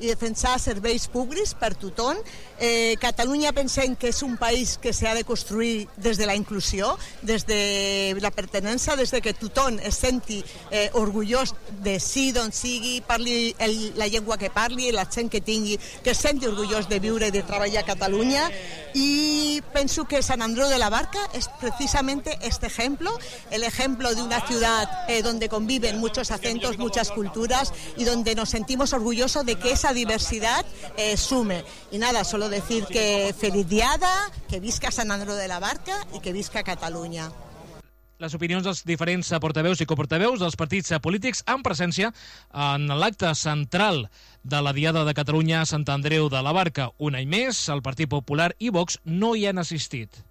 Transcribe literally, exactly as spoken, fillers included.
i defensar serveis públics per tothom. Eh, Catalunya pensem que és un país que s'ha de construir des de la inclusió, des de la pertinença, des de que tothom es senti eh, orgullós de si d'on sigui, parli el, la llengua que parli, l'accent que tingui, que es senti orgullós de viure i de treballar a Catalunya. Y pienso que San Andreu de la Barca es precisamente este ejemplo, el ejemplo de una ciudad eh, donde conviven muchos acentos, muchas culturas y donde nos sentimos orgullosos de que esa diversidad eh, sume. Y nada, solo decir que feliz diada, que visca San Andreu de la Barca i que visca Catalunya. Les opinions dels diferents portaveus i coportaveus dels partits polítics en presència en l'acte central de la Diada de Catalunya a Sant Andreu de la Barca. Un any més, el Partit Popular i Vox no hi han assistit.